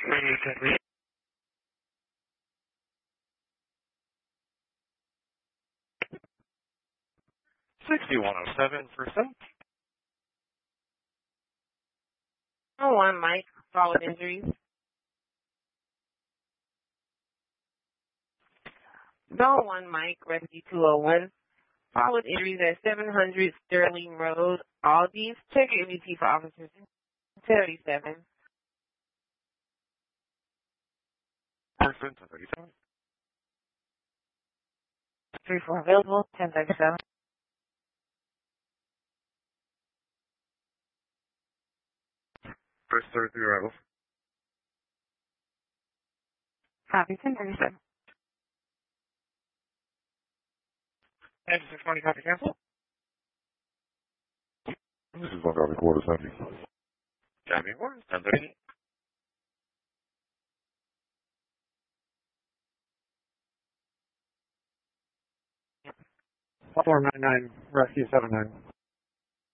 Radio 6107 for some. 1 Mike, followed injuries. Zone 1 Mike, Rescue 201. Followed injuries at 700 Sterling Road, Aldi's. Check AVP for officers 37. Person 1037. 3-4 available, 1037. First 33 arrivals. Copy, 1037. Engine 620, copy, cancel. This is 1 copy, quarter 70. Copy, 1038. 499, Rescue 79.